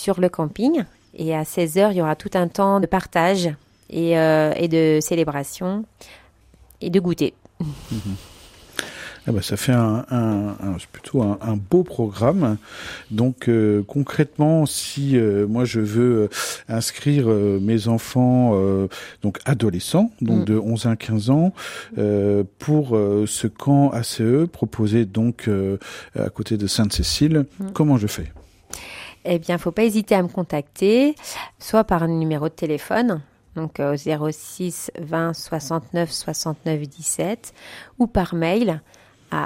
sur le camping. Et à 16h, il y aura tout un temps de partage et de célébration et de goûter. Ah bah ça fait plutôt un beau programme. Donc concrètement, si moi je veux inscrire mes enfants donc adolescents, donc de 11 à 15 ans, pour ce camp ACE proposé donc à côté de Sainte-Cécile, comment je fais ? Eh bien, faut pas hésiter à me contacter, soit par un numéro de téléphone, donc au 06 20 69 69 17, ou par mail à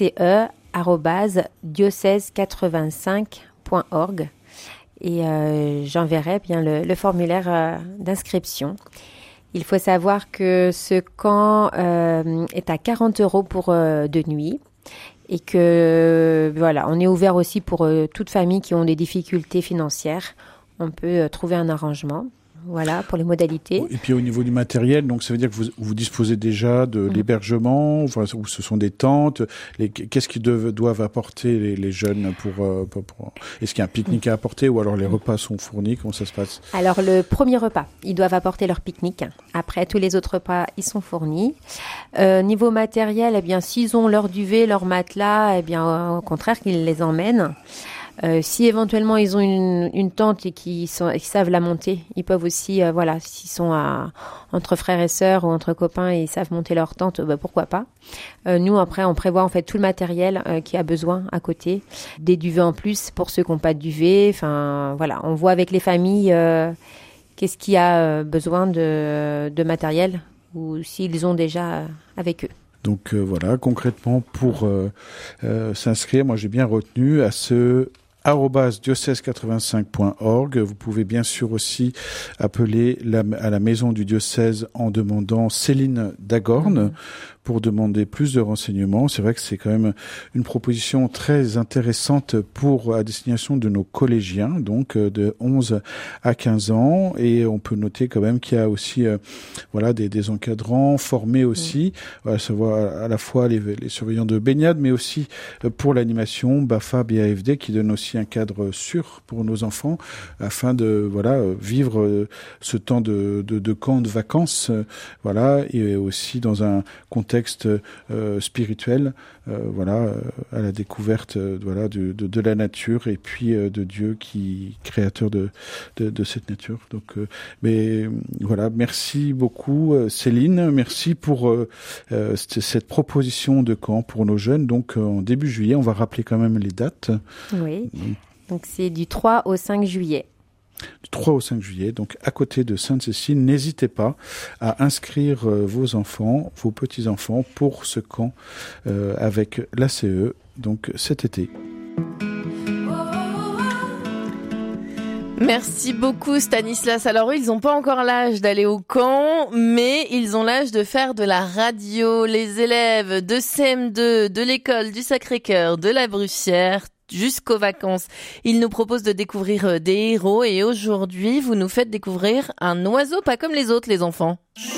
ace@diocèse85.org et j'enverrai bien le formulaire d'inscription. Il faut savoir que ce camp est à 40 € pour 2 nuits. Et que voilà, on est ouvert aussi pour toute famille qui ont des difficultés financières. On peut trouver un arrangement. Voilà, pour les modalités. Et puis au niveau du matériel, donc ça veut dire que vous disposez déjà de l'hébergement, enfin, où ce sont des tentes. Qu'est-ce qu'ils doivent apporter les jeunes pour est-ce qu'il y a un pique-nique à apporter ou alors les repas sont fournis? Comment ça se passe? Alors le premier repas, ils doivent apporter leur pique-nique. Après, tous les autres repas, ils sont fournis. Niveau matériel, eh bien, s'ils ont leur duvet, leur matelas, eh bien, au contraire, qu'ils les emmènent. Si éventuellement ils ont une tente et qu'ils savent la monter, ils peuvent aussi, s'ils sont entre frères et sœurs ou entre copains et ils savent monter leur tente, pourquoi pas. Nous, après, on prévoit en fait tout le matériel qui a besoin à côté, des duvets en plus pour ceux qui n'ont pas de duvet. Enfin, voilà, on voit avec les familles qu'est-ce qu'il y a besoin de matériel ou s'ils ont déjà avec eux. Donc voilà, concrètement, pour s'inscrire, moi j'ai bien retenu à ce @diocèse85.org. Vous pouvez bien sûr aussi appeler à la maison du diocèse en demandant Céline Dagorne pour demander plus de renseignements. C'est vrai que c'est quand même une proposition très intéressante à destination de nos collégiens, donc de 11 à 15 ans. Et on peut noter quand même qu'il y a aussi des encadrants formés aussi, à savoir à la fois les surveillants de baignade, mais aussi pour l'animation BAFA, BAFD, qui donne aussi un cadre sûr pour nos enfants afin de vivre ce temps de camp de vacances, et aussi dans un contexte spirituel, à la découverte de la nature et puis de Dieu qui créateur de cette nature. Donc merci beaucoup Céline, merci pour cette proposition de camp pour nos jeunes. Donc en début juillet, on va rappeler quand même les dates. Oui. Donc c'est du 3 au 5 juillet. Du 3 au 5 juillet, donc à côté de Sainte-Cécile. N'hésitez pas à inscrire vos enfants, vos petits-enfants pour ce camp avec l'ACE, donc cet été. Merci beaucoup Stanislas. Alors eux, ils n'ont pas encore l'âge d'aller au camp, mais ils ont l'âge de faire de la radio. Les élèves de CM2 de l'école du Sacré-Cœur de la Bruchière, jusqu'aux vacances, ils nous proposent de découvrir des héros et aujourd'hui, vous nous faites découvrir un oiseau pas comme les autres, les enfants.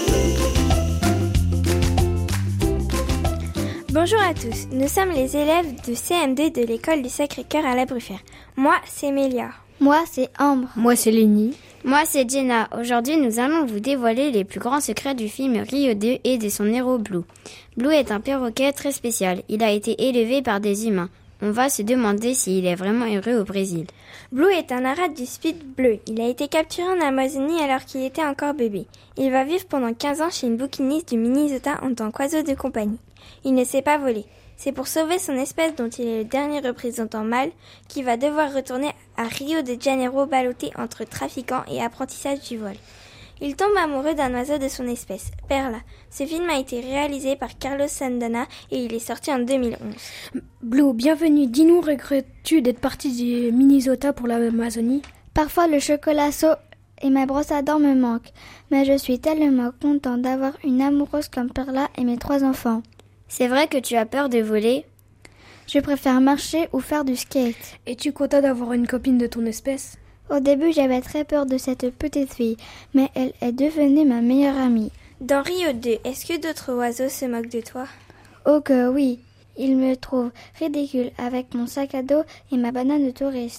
Bonjour à tous, nous sommes les élèves de CM2 de l'école du Sacré-Cœur à la Bruchière. Moi, c'est Mélia. Moi, c'est Ambre. Moi, c'est Lénie. Moi, c'est Jenna. Aujourd'hui, nous allons vous dévoiler les plus grands secrets du film Rio 2 et de son héros Blue. Blue est un perroquet très spécial. Il a été élevé par des humains. On va se demander s'il est vraiment heureux au Brésil. Blue est un arrête du Spit bleu. Il a été capturé en Amazonie alors qu'il était encore bébé. Il va vivre pendant 15 ans chez une bouquiniste du Minnesota en tant qu'oiseau de compagnie. Il ne sait pas voler. C'est pour sauver son espèce dont il est le dernier représentant mâle qu'il va devoir retourner à Rio de Janeiro ballotté entre trafiquants et apprentissage du vol. Il tombe amoureux d'un oiseau de son espèce, Perla. Ce film a été réalisé par Carlos Sandana et il est sorti en 2011. Blue, bienvenue. Dis-nous, regrettes-tu d'être parti du Minnesota pour l'Amazonie ? Parfois, le chocolat chaud et ma brosse à dents me manquent. Mais je suis tellement content d'avoir une amoureuse comme Perla et mes 3 enfants. C'est vrai que tu as peur de voler ? Je préfère marcher ou faire du skate. Es-tu content d'avoir une copine de ton espèce ? Au début, j'avais très peur de cette petite fille, mais elle est devenue ma meilleure amie. Dans Rio 2, est-ce que d'autres oiseaux se moquent de toi ? Oh que oui, ils me trouvent ridicule avec mon sac à dos et ma banane de touriste.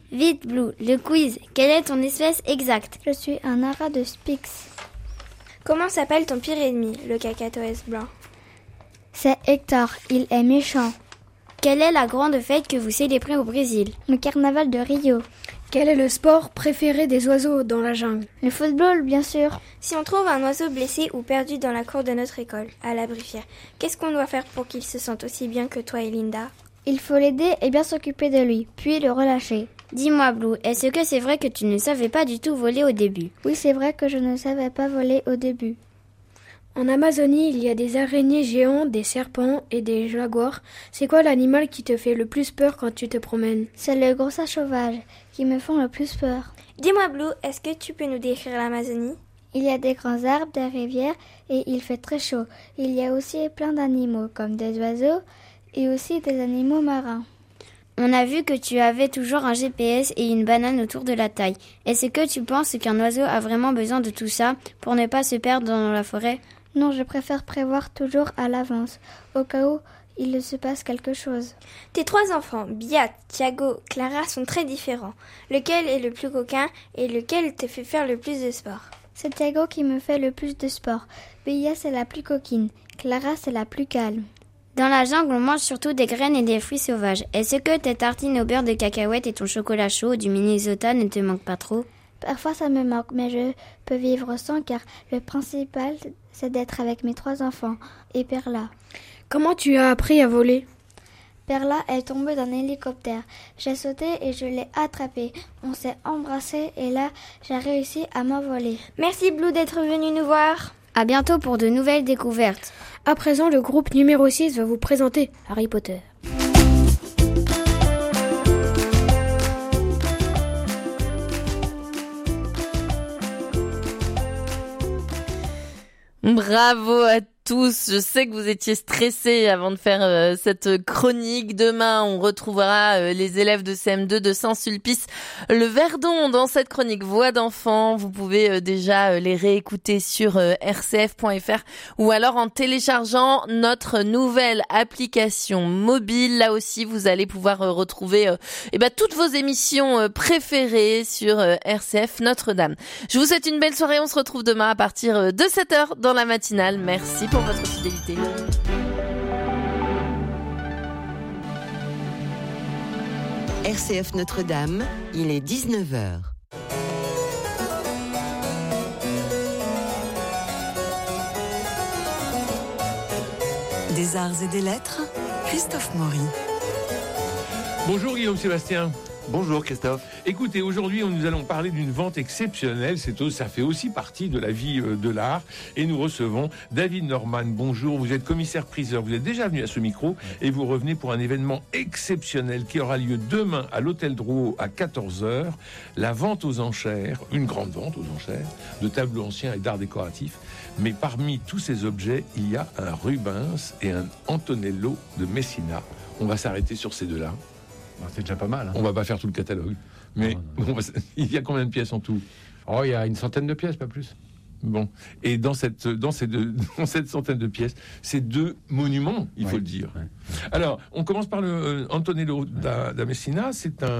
Vite, Blue, le quiz. Quelle est ton espèce exacte? Je suis un ara de Spix. Comment s'appelle ton pire ennemi, le cacatoès blanc? C'est Hector, il est méchant. Quelle est la grande fête que vous célébrez au Brésil? Le carnaval de Rio. Quel est le sport préféré des oiseaux dans la jungle? Le football, bien sûr. Si on trouve un oiseau blessé ou perdu dans la cour de notre école, à la Bruffière, qu'est-ce qu'on doit faire pour qu'il se sente aussi bien que toi et Linda? Il faut l'aider et bien s'occuper de lui, puis le relâcher. Dis-moi, Blue, est-ce que c'est vrai que tu ne savais pas du tout voler au début? Oui, c'est vrai que je ne savais pas voler au début. En Amazonie, il y a des araignées géantes, des serpents et des jaguars. C'est quoi l'animal qui te fait le plus peur quand tu te promènes? C'est le gros singe sauvage qui me font le plus peur. Dis-moi, Blue, est-ce que tu peux nous décrire l'Amazonie? Il y a des grands arbres, des rivières et il fait très chaud. Il y a aussi plein d'animaux comme des oiseaux et aussi des animaux marins. On a vu que tu avais toujours un GPS et une banane autour de la taille. Est-ce que tu penses qu'un oiseau a vraiment besoin de tout ça pour ne pas se perdre dans la forêt? Non, je préfère prévoir toujours à l'avance, au cas où il se passe quelque chose. Tes 3 enfants, Biat, Thiago, Clara, sont très différents. Lequel est le plus coquin et lequel te fait faire le plus de sport? C'est Thiago qui me fait le plus de sport. Bia, c'est la plus coquine. Clara, c'est la plus calme. Dans la jungle, on mange surtout des graines et des fruits sauvages. Est-ce que tes tartines au beurre de cacahuète et ton chocolat chaud du Minnesota ne te manquent pas trop? Parfois ça me manque, mais je peux vivre sans car le principal c'est d'être avec mes 3 enfants et Perla. Comment tu as appris à voler? Perla est tombée d'un hélicoptère. J'ai sauté et je l'ai attrapée. On s'est embrassés et là j'ai réussi à m'envoler. Merci Blue d'être venu nous voir. À bientôt pour de nouvelles découvertes. À présent, le groupe numéro 6 va vous présenter Harry Potter. Bravo à tous. Je sais que vous étiez stressés avant de faire cette chronique. Demain, on retrouvera les élèves de CM2 de Saint-Sulpice, le Verdon dans cette chronique Voix d'enfants. Vous pouvez déjà les réécouter sur rcf.fr ou alors en téléchargeant notre nouvelle application mobile. Là aussi, vous allez pouvoir retrouver toutes vos émissions préférées sur RCF Notre-Dame. Je vous souhaite une belle soirée. On se retrouve demain à partir de 7h dans la matinale. Merci pour votre fidélité. RCF Notre-Dame, il est 19h. Des arts et des lettres, Christophe Maury. Bonjour Guillaume Sébastien. Bonjour Christophe. Écoutez, aujourd'hui nous allons parler d'une vente exceptionnelle, ça fait aussi partie de la vie de l'art, et nous recevons David Norman. Bonjour, vous êtes commissaire-priseur, vous êtes déjà venu à ce micro et vous revenez pour un événement exceptionnel qui aura lieu demain à l'hôtel Drouot à 14h, la vente aux enchères, une grande vente aux enchères de tableaux anciens et d'art décoratif. Mais parmi tous ces objets, il y a un Rubens et un Antonello de Messina. On va s'arrêter sur ces deux-là. C'est déjà pas mal. Hein. On va pas faire tout le catalogue. Mais il y a combien de pièces en tout? Oh, il y a une centaine de pièces, pas plus. Bon. Et dans cette centaine de pièces, c'est 2 monuments, il faut le dire. Ouais. Alors, on commence par le Antonello da Messina.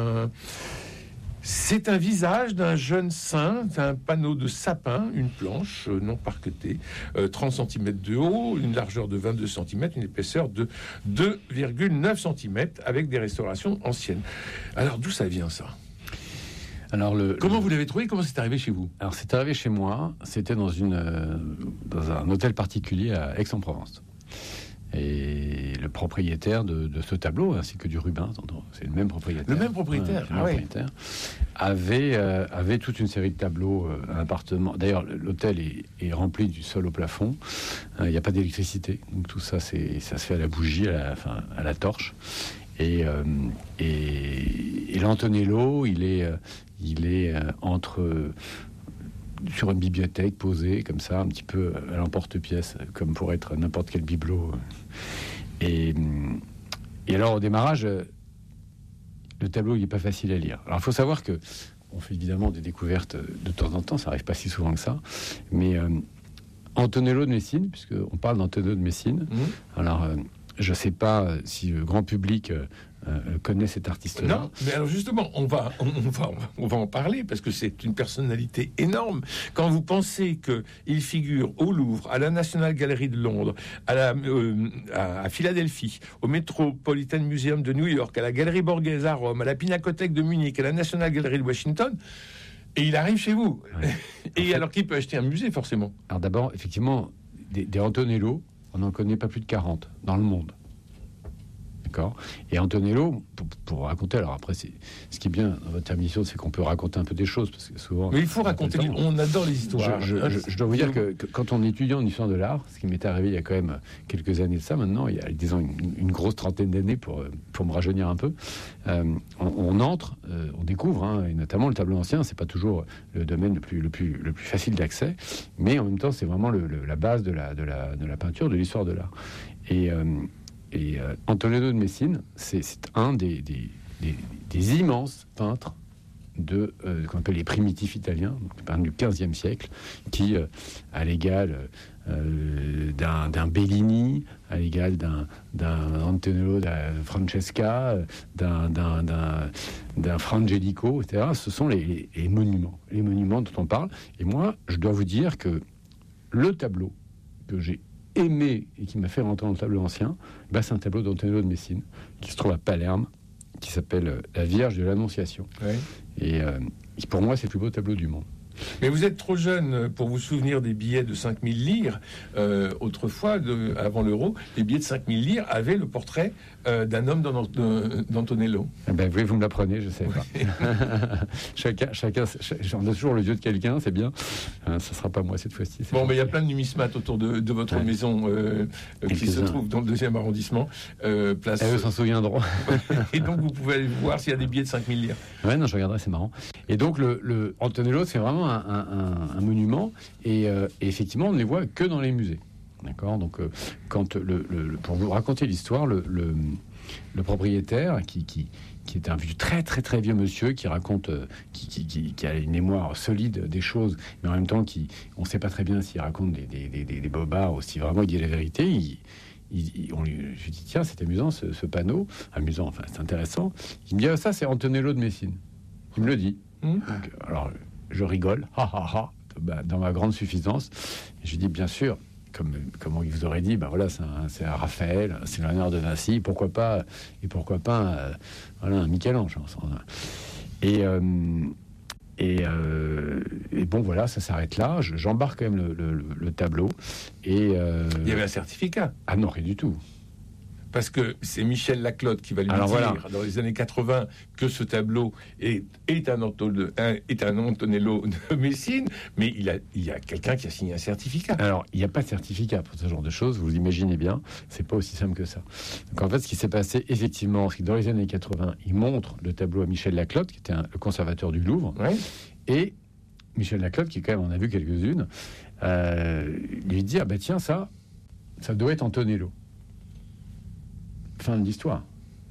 C'est un visage d'un jeune saint, un panneau de sapin, une planche non parquetée, 30 cm de haut, une largeur de 22 cm, une épaisseur de 2,9 cm, avec des restaurations anciennes. Alors, d'où ça vient, ça? Alors, comment vous l'avez trouvé? Comment c'est arrivé chez vous? Alors, c'est arrivé chez moi. C'était dans un hôtel particulier à Aix-en-Provence. Et le propriétaire de ce tableau, ainsi que du Rubens, c'est le même propriétaire. Le même propriétaire, propriétaire avait toute une série de tableaux à l'appartement. D'ailleurs, l'hôtel est rempli du sol au plafond. Il n'y a pas d'électricité, donc tout ça, ça se fait à la bougie, à la torche. Et l'Antonello, il est sur une bibliothèque posée comme ça, un petit peu à l'emporte-pièce, comme pour être n'importe quel bibelot. Et alors au démarrage, le tableau il est pas facile à lire. Alors il faut savoir que on fait évidemment des découvertes de temps en temps, ça arrive pas si souvent que ça, mais Antonello de Messine, puisque on parle d'Antonello de Messine. Alors je ne sais pas si le grand public connaît cet artiste-là. Non, mais alors justement, on va en parler parce que c'est une personnalité énorme. Quand vous pensez qu'il figure au Louvre, à la National Gallery de Londres, à Philadelphie, au Metropolitan Museum de New York, à la Galerie Borghese à Rome, à la Pinacothèque de Munich, à la National Gallery de Washington, et il arrive chez vous. Ouais. Et alors qu'il peut acheter un musée, forcément. Alors d'abord, effectivement, des Antonello, on n'en connaît pas plus de 40 dans le monde. D'accord. Et Antonello, pour raconter, alors après, ce qui est bien dans votre émission, c'est qu'on peut raconter un peu des choses, parce que souvent... Mais il faut raconter, on adore les histoires. Je dois vous dire que quand on est étudiant en histoire de l'art, ce qui m'est arrivé il y a quand même quelques années de ça maintenant, il y a, disons, une grosse trentaine d'années pour me rajeunir un peu, on entre, on découvre, et notamment le tableau ancien, c'est pas toujours le domaine le plus facile d'accès, mais en même temps, c'est vraiment la base de la peinture, de l'histoire de l'art. Et Antonello de Messine, c'est un des immenses peintres qu'on appelle les primitifs italiens, donc du XVe siècle, qui, à l'égal d'un Bellini, à l'égal d'un Antonello da Francesca, d'un Frangelico, etc., ce sont les monuments dont on parle. Et moi, je dois vous dire que le tableau que j'ai aimé et qui m'a fait rentrer dans le tableau ancien, c'est un tableau d'Antonello de Messine qui se trouve à Palerme, qui s'appelle La Vierge de l'Annonciation. Oui. Et pour moi, c'est le plus beau tableau du monde. Mais vous êtes trop jeune pour vous souvenir des billets de 5000 lire. Autrefois, avant l'euro, les billets de 5000 lire avaient le portrait d'un homme d'Antonello. Vous me l'apprenez, je ne sais pas. chacun, j'en ai toujours le vieux de quelqu'un, c'est bien. Ça ne sera pas moi cette fois-ci. Bon, mais il y a plein de numismates autour de votre maison qui se trouve dans le 2e arrondissement. Place... Elles s'en souviendront. Et donc, vous pouvez aller voir s'il y a des billets de 5000 lire. Ouais, non, je regarderai, c'est marrant. Et donc, le Antonello, c'est vraiment un monument, et effectivement, on ne les voit que dans les musées. D'accord. Donc, quand pour vous raconter l'histoire, le propriétaire qui est un très très très vieux monsieur qui raconte, qui a une mémoire solide des choses, mais en même temps on ne sait pas très bien s'il raconte des bobards ou si vraiment il dit la vérité. Je lui dis tiens, c'est amusant ce panneau, amusant, enfin c'est intéressant. Il me dit ça c'est Antonello de Messine. Il me le dit. Donc, alors je rigole, dans ma grande suffisance. Et je lui dis bien sûr. Comme on vous aurait dit, voilà, c'est un Raphaël, c'est Léonard de Vinci, pourquoi pas un Michel-Ange. Et bon, voilà, ça s'arrête là. J'embarque quand même le tableau. Et il y avait un certificat? Ah non, rien du tout. Parce que c'est Michel Laclotte qui va lui dire, dans les années 80, que ce tableau est un Antonello de Messine, mais il y a quelqu'un qui a signé un certificat. Alors, il n'y a pas de certificat pour ce genre de choses, vous imaginez bien, c'est pas aussi simple que ça. Donc en fait, ce qui s'est passé, effectivement, c'est que dans les années 80, il montre le tableau à Michel Laclotte, qui était le conservateur du Louvre, et Michel Laclotte, qui quand même en a vu quelques-unes, lui dit, tiens, ça doit être Antonello. Fin de l'histoire.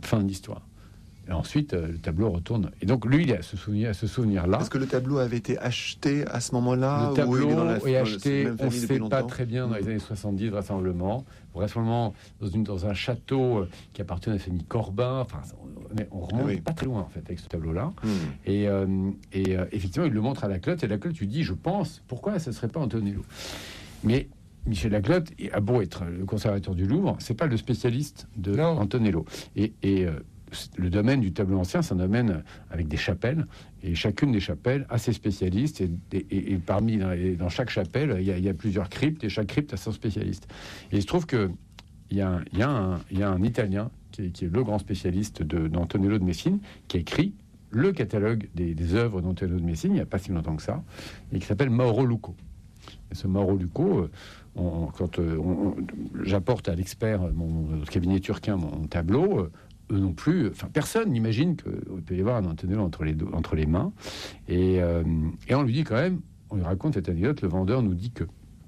Et ensuite, le tableau retourne. Et donc, lui, il a ce souvenir-là. Est-ce que le tableau avait été acheté à ce moment-là? Le tableau est acheté, on ne sait pas très bien, dans les années 70, vraisemblablement dans un château qui appartient à la famille Corbin. Enfin, on remonte pas très loin, en fait, avec ce tableau-là. Et effectivement, il le montre à Laclotte, et Laclotte lui dit, je pense, pourquoi ce ne serait pas Antonello? Mais Michel Laclotte a beau être le conservateur du Louvre, c'est pas le spécialiste de Antonello. Et le domaine du tableau ancien, c'est un domaine avec des chapelles, et chacune des chapelles a ses spécialistes, et dans chaque chapelle, il y a plusieurs cryptes, et chaque crypte a son spécialiste. Et il se trouve que il y a un Italien qui est le grand spécialiste d'Antonello de Messine, qui a écrit le catalogue des œuvres d'Antonello de Messine, il n'y a pas si longtemps que ça, et qui s'appelle Mauro Luco. Et ce Mauro Luco, quand j'apporte à l'expert, mon cabinet turquin, mon tableau, eux non plus, personne n'imagine qu'il peut y avoir un Antonello entre les mains. Et on lui dit quand même, on lui raconte cette anecdote, le vendeur nous dit que.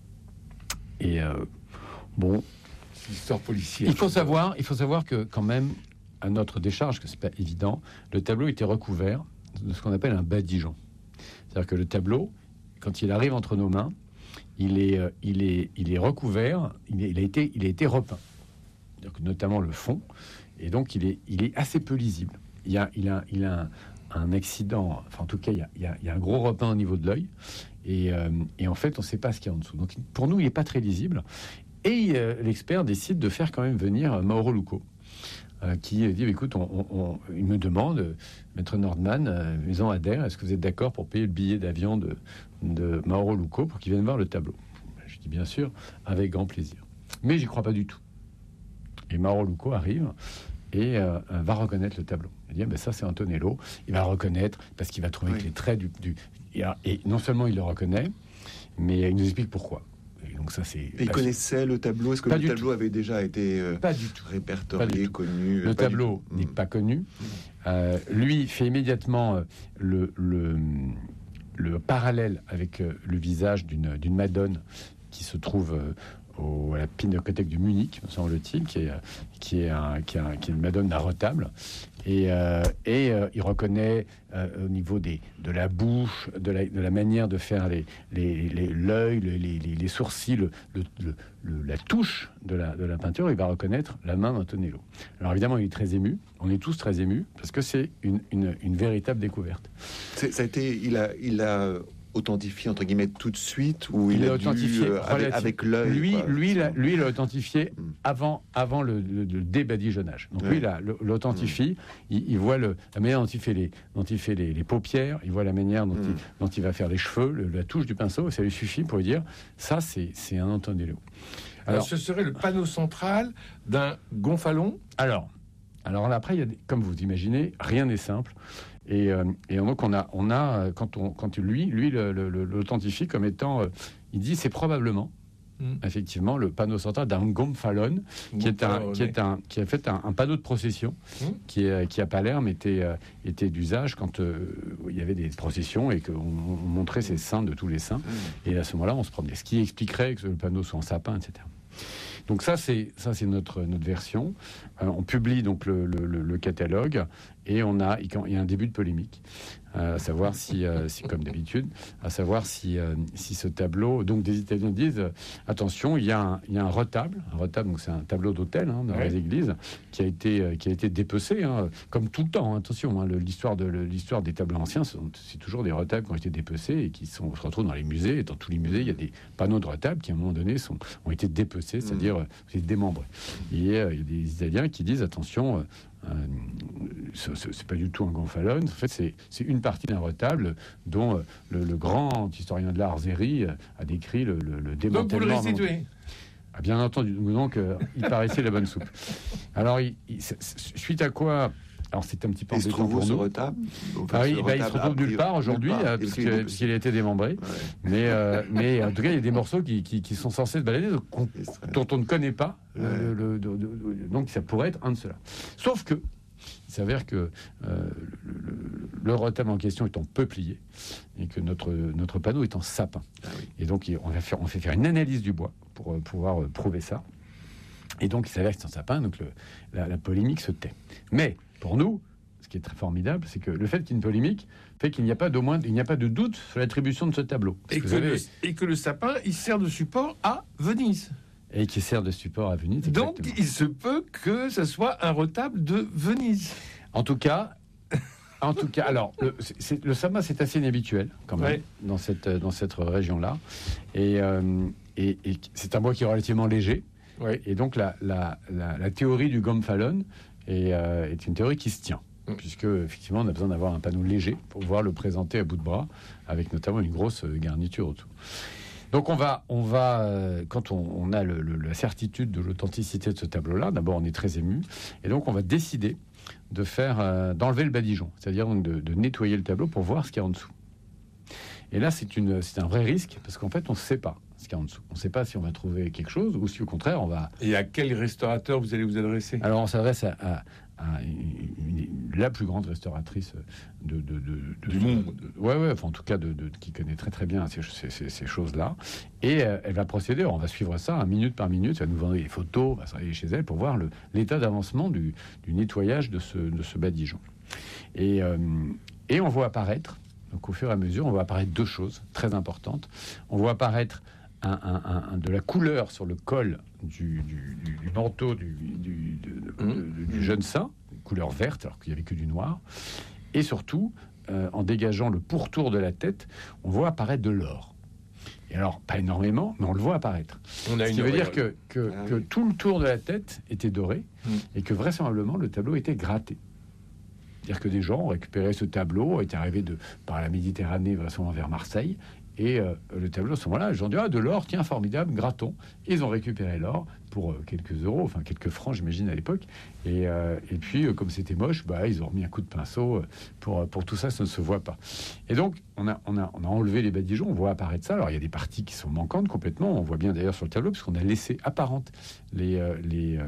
Et bon. C'est une histoire policière. Il faut savoir que quand même, à notre décharge, que c'est pas évident, le tableau était recouvert de ce qu'on appelle un badigeon. C'est-à-dire que le tableau, quand il arrive entre nos mains, il est recouvert, il a été repeint. donc notamment le fond, et donc il est assez peu lisible. Il a un accident, enfin en tout cas il y a un gros repeint au niveau de l'œil, et en fait on ne sait pas ce qu'il y a en dessous. Donc pour nous il n'est pas très lisible, et l'expert décide de faire quand même venir Mauro Lucco, qui dit écoute, il me demande, Maître Nordman, Maison Adair, est-ce que vous êtes d'accord pour payer le billet d'avion de Mauro Lucco pour qu'il vienne voir le tableau? Je dis bien sûr, avec grand plaisir. Mais j'y crois pas du tout. Et Mauro Lucco arrive et va reconnaître le tableau. Il dit ça c'est Antonello. Il va le reconnaître parce qu'il va trouver que les traits et non seulement il le reconnaît, mais il nous explique pourquoi. Et donc ça c'est. Et il connaissait le tableau. Est-ce que le tableau avait déjà été répertorié, connu? Le tableau n'est pas connu. Lui fait immédiatement le parallèle avec le visage d'une Madone qui se trouve à la Pinacothèque de Munich, me semble-t-il, qui est une Madone d'un retable, et il reconnaît au niveau de la bouche, de la manière de faire l'œil, les sourcils, la touche de la peinture, il va reconnaître la main d'Antonello. Alors évidemment, il est très ému. On est tous très émus parce que c'est une véritable découverte. Il a authentifié entre guillemets tout de suite, ou il a authentifié avec l'œil. Lui, il l'a authentifié avant le débadigeonnage. Donc lui, il l'authentifie. Il voit la manière dont il fait les paupières. Il voit la manière dont il va faire les cheveux, la touche du pinceau. Ça lui suffit pour lui dire ça, c'est un Antonello. Alors, ce serait le panneau central d'un gonfalon. Alors après, comme vous imaginez, rien n'est simple. Et donc on a quand lui l'authentifie comme étant, il dit c'est probablement effectivement le panneau central d'un gonfalon qui a fait un panneau de procession qui à Palerme était d'usage quand il y avait des processions et qu'on montrait ses saints de tous les saints, et à ce moment-là on se promenait, ce qui expliquerait que le panneau soit en sapin, etc. Donc ça c'est notre version. On publie donc le catalogue, et il y a un début de polémique, à savoir si comme d'habitude, à savoir si ce tableau, donc des Italiens disent attention, il y a un retable, donc c'est un tableau d'autel dans les églises qui a été dépecé, comme tout le temps. Attention, l'histoire des tableaux anciens, c'est toujours des retables qui ont été dépecés et qui se retrouvent dans les musées. Et dans tous les musées, il y a des panneaux de retables qui à un moment donné ont été dépecés, c'est-à-dire démembrés. Et il y a des Italiens qui disent attention. C'est pas du tout un gonfalon. En fait, c'est une partie d'un retable dont le grand historien de l'art Zeri a décrit le démantèlement. Donc vous le restituez. Bien entendu. Donc il paraissait la bonne soupe. Alors suite à quoi? Alors c'est un petit peu embêtant pour nous. Retable, il se retrouve nulle part aujourd'hui parce qu'il a été démembré. Ouais. Mais en tout cas, il y a des morceaux qui sont censés se balader, dont on ne connaît pas. Donc ça pourrait être un de ceux-là. Sauf que il s'avère que le retable en question est en peuplier et que notre panneau est en sapin. Et donc on fait faire une analyse du bois pour pouvoir prouver ça. Et donc il s'avère que c'est en sapin, donc la polémique se tait. Mais pour nous, ce qui est très formidable, c'est que le fait qu'il y ait une polémique fait qu'il n'y a pas de doute sur l'attribution de ce tableau. Et que le sapin, il sert de support à Venise. Et qui sert de support à Venise. Donc, exactement. Il se peut que ce soit un retable de Venise. En tout cas, alors, le sapin, c'est assez inhabituel, quand même, dans cette région-là. Et c'est un bois qui est relativement léger. Ouais. Et donc, la théorie du gonfalon est une théorie qui se tient. Puisque, effectivement, on a besoin d'avoir un panneau léger pour pouvoir le présenter à bout de bras, avec notamment une grosse garniture autour. Donc on va quand on a la certitude de l'authenticité de ce tableau-là, d'abord on est très ému, et donc on va décider d'enlever le badigeon, c'est-à-dire donc de nettoyer le tableau pour voir ce qu'il y a en dessous. Et là c'est un vrai risque, parce qu'en fait on ne sait pas ce qu'il y a en dessous. On ne sait pas si on va trouver quelque chose, ou si au contraire on va... Et à quel restaurateur vous allez vous adresser? Alors on s'adresse à la plus grande restauratrice du monde. Enfin, en tout cas, qui connaît très très bien ces choses-là. Et elle va procéder, on va suivre ça minute par minute, elle va nous vendre des photos, on va travailler chez elle pour voir l'état d'avancement du nettoyage de ce badigeon. Et on voit apparaître, donc au fur et à mesure, on voit apparaître deux choses très importantes. On voit apparaître de la couleur sur le col du manteau du jeune saint, couleur verte, alors qu'il n'y avait que du noir. Et surtout, en dégageant le pourtour de la tête, on voit apparaître de l'or. Et alors, pas énormément, mais on le voit apparaître. Ce qui veut dire que tout le tour de la tête était doré et que vraisemblablement le tableau était gratté. C'est-à-dire que des gens ont récupéré ce tableau, étaient arrivés par la Méditerranée, vraisemblablement vers Marseille, et le tableau, à ce moment-là, les gens disent « Ah, de l'or, tiens, formidable, grattons ». Ils ont récupéré l'or pour quelques euros, enfin quelques francs, j'imagine, à l'époque. Et puis, comme c'était moche, ils ont remis un coup de pinceau pour tout ça, ça ne se voit pas. Et donc, on a enlevé les badigeons, on voit apparaître ça. Alors, il y a des parties qui sont manquantes complètement, on voit bien d'ailleurs sur le tableau, puisqu'on a laissé apparentes ce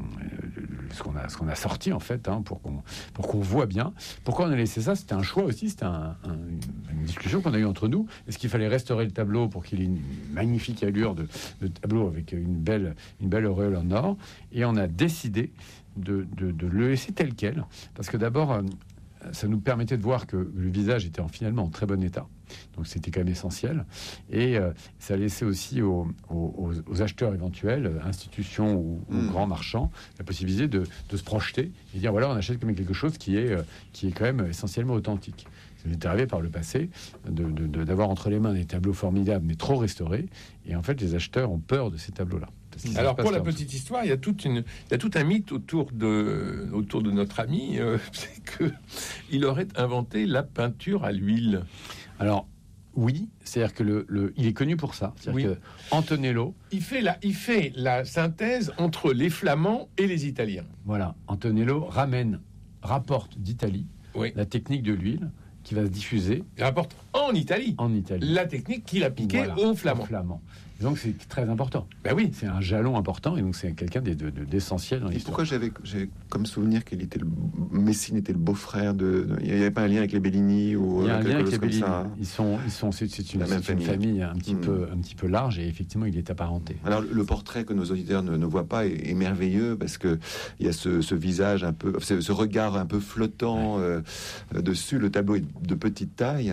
qu'on a sorti, en fait, pour qu'on voit bien. Pourquoi on a laissé ça? C'était un choix aussi, c'était une discussion qu'on a eue entre nous. Est-ce qu'il fallait restaurer le tableau pour qu'il ait une magnifique allure de tableau avec une belle auréole en or? Et on a décidé de le laisser tel quel, parce que d'abord, ça nous permettait de voir que le visage était finalement en très bon état. Donc c'était quand même essentiel. Et ça laissait aussi aux acheteurs éventuels, institutions ou grands marchands, la possibilité de se projeter et dire voilà, on achète quand même quelque chose qui est quand même essentiellement authentique. Ça m'est arrivé par le passé d'avoir entre les mains des tableaux formidables mais trop restaurés. Et en fait, les acheteurs ont peur de ces tableaux-là. Alors pour la petite histoire, il y a tout un mythe autour de notre ami, c'est que il aurait inventé la peinture à l'huile. Alors oui, c'est-à-dire que il est connu pour ça. C'est-à-dire que Antonello, il fait la synthèse entre les Flamands et les Italiens. Voilà, Antonello rapporte d'Italie la technique de l'huile qui va se diffuser. Il rapporte en Italie. La technique qu'il appliquait aux Flamands. Donc c'est très important. Ben oui, c'est un jalon important et donc c'est quelqu'un d'essentiel dans l'histoire. Pourquoi j'ai comme souvenir Messine était le beau-frère il n'y avait pas un lien avec les Bellini ou il y a un lien avec les Bellini. C'est une famille un petit peu large et effectivement il est apparenté. Alors le portrait que nos auditeurs ne voient pas est merveilleux parce que il y a ce visage un peu, ce regard un peu flottant dessus. Le tableau est de petite taille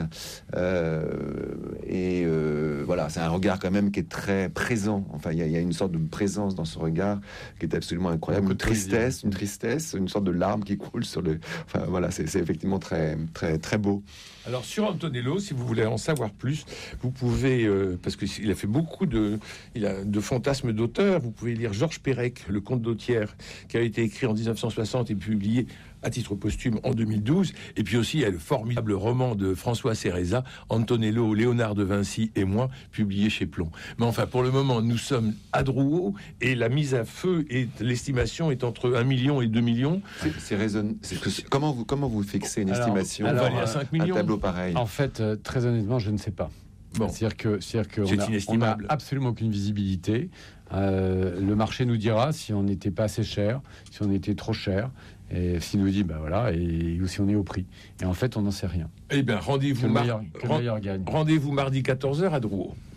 et voilà, c'est un regard quand même qui est très présent. Enfin, il y a une sorte de présence dans ce regard qui est absolument incroyable. Une tristesse, une sorte de larme qui coule sur le. Enfin, voilà, c'est effectivement très, très, très beau. Alors, sur Antonello, si vous voulez en savoir plus, vous pouvez, parce qu'il a fait beaucoup de fantasmes d'auteurs, vous pouvez lire Georges Perec, Le Comte d'Autière, qui a été écrit en 1960 et publié à titre posthume en 2012. Et puis aussi, il y a le formidable roman de François Cereza, Antonello, Léonard de Vinci et moi, publié chez Plon. Mais enfin, pour le moment, nous sommes à Drouot et la mise à feu et l'estimation est entre 1 million et 2 millions. C'est raisonnable. Comment vous fixez une estimation on va aller à 5 millions. Un tableau pareil. En fait, très honnêtement, je ne sais pas. Bon. C'est-à-dire qu'on n'a absolument aucune visibilité. Le marché nous dira si on n'était pas assez cher, si on était trop cher, et s'il nous dit, ou si on est au prix. Et en fait, on n'en sait rien. Eh bien, rendez-vous mardi 14h à Drouot.